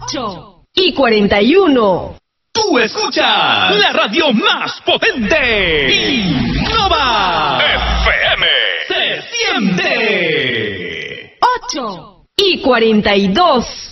8:41. Tú escuchas la radio más potente. Innova FM. Se siente. 8:42.